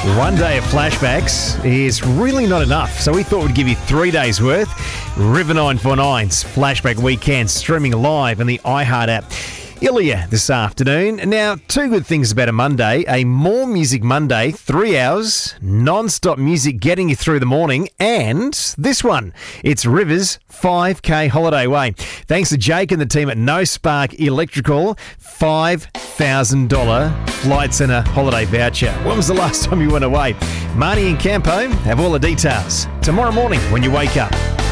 One day of flashbacks is really not enough, so we thought we'd give you 3 days worth. River 949's Flashback Weekend streaming live on the iHeart app. Ilya this afternoon. Now, two good things about a Monday. A More Music Monday, 3 hours, non-stop music getting you through the morning. And this one, it's River's 5K Holiday Way. Thanks to Jake and the team at No Spark Electrical, $5,000 Flight Centre holiday voucher. When was the last time you went away? Marnie and Campo have all the details tomorrow morning when you wake up.